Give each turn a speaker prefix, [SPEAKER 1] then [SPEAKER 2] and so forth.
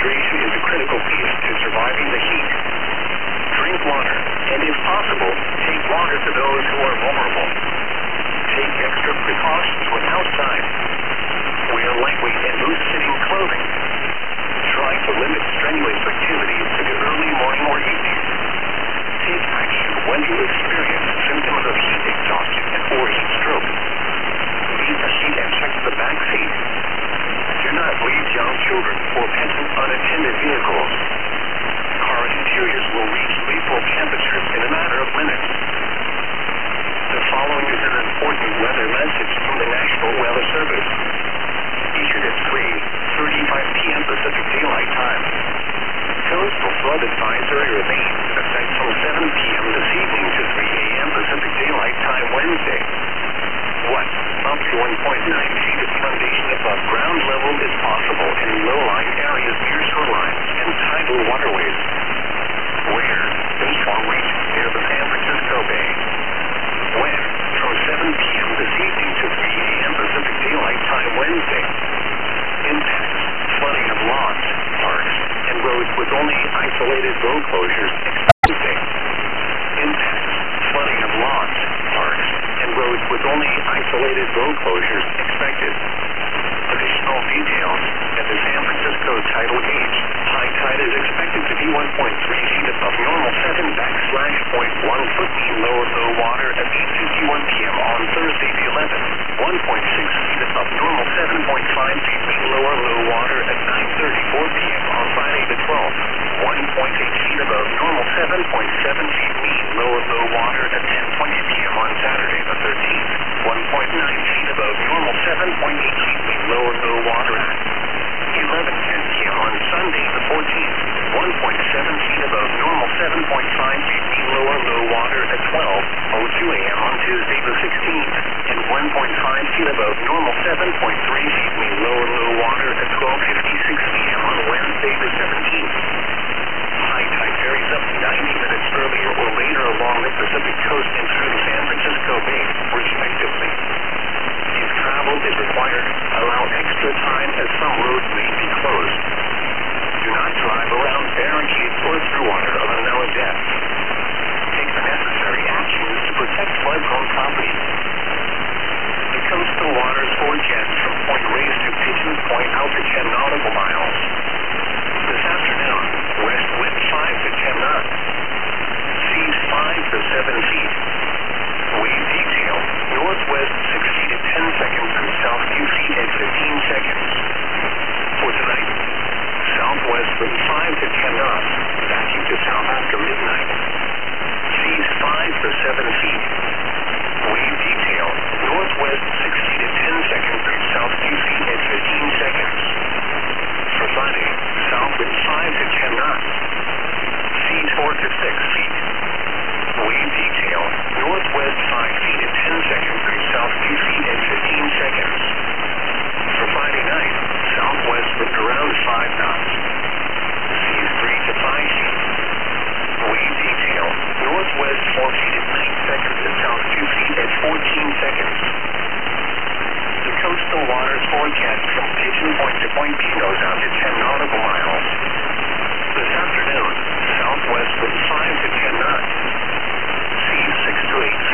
[SPEAKER 1] hydration is a critical piece to surviving the heat. Drink water, and if possible, take water to those who are vulnerable. Take extra precautions when outside. Wear lightweight and loose-fitting clothing. Try to limit strenuous activities to the early morning or evening. Take action when you experience symptoms of heat exhaustion or heat stroke. Leave the seat and check the back seat. Do not leave young children or pets in unattended vehicles. Car interiors will reach lethal temperatures in a matter of minutes. The following is an important weather message from the National Weather Service. Issued at 3:35 p.m. Pacific Daylight Time. Coastal flood advisory remains in effect from 7 p.m. this evening to 3 a.m. Pacific Daylight Time Wednesday. 1. Up to 1.9 feet of inundation above ground level is possible in low-lying areas near shorelines and tidal waterways. Where? In Swamp Reach, near the San Francisco Bay. When? From 7 p.m. this evening to 3 a.m. Pacific Daylight Time Wednesday. Impacts: flooding of lawns, parks, and roads with only isolated road closures expected. Impacts: flooding of lawns, parks, and roads with only isolated road closures expected. Additional details: at the San Francisco tidal gauge, high tide is expected to be 1.3 feet above normal 7/.1 foot mean low water at 8:51 p.m. on Thursday the 11th, 1.6 feet above normal 7.5 feet mean low water at 9:34 p.m. on Friday the 12th, 1.8 feet above normal 7.7 feet mean low water at 10:20 p.m. on Saturday the 13th, 1.9 feet above normal 7.8 feet mean low water at 11:10 p.m. on Sunday the 14th, 1.7 feet above normal 7.5 feet mean low water at 12:02 a.m. on Tuesday the 16th, and 1.5 feet above normal 7.3 feet mean low water at 12:56 p.m. on Wednesday the 17th. High tide varies up to 90 minutes earlier or later along the Pacific coast and through the San Francisco Bay, respectively. If travel is required, allow extra time as some roads may be closed. Do not drive around barricades or through water of unknown depth. Take the necessary actions to protect flood-prone property. The coastal waters forecast from Point Reyes to Pigeons Point out to 10 nautical miles. This afternoon, west wind 5 to 10 knots. Seas 5 to 7 feet. Wave detail, northwest 60 to 10 seconds through south 2 feet and 15 seconds. For tonight, southwest wind 5 to 10 knots, backing to south after midnight. Seas 5 to 7 feet. Wave detail, northwest 60 to 10 seconds through south 2 feet and 15 seconds. For Friday, south wind 5 to 10 knots. Seas 4 to 6 feet. Wave detail, northwest 5 feet and 10 seconds through south 2 feet and 15 seconds. For Friday night, southwest wind around 5 knots. Seas 3 to 5 feet. Wave detail, northwest 4 feet and 9 seconds to south 2 feet and 14 seconds. The coastal waters forecast from Pigeon Point to Point Pinos out to 10 nautical miles. This afternoon, southwest wind 5 to 10 knots. Seas 6 to 8